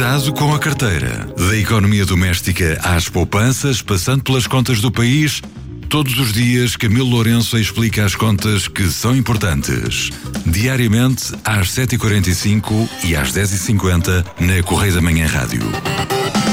Cuidado com a carteira. Da economia doméstica às poupanças, passando pelas contas do país, todos os dias Camilo Lourenço explica as contas que são importantes. Diariamente às 7h45 e às 10h50 na Correio da Manhã Rádio.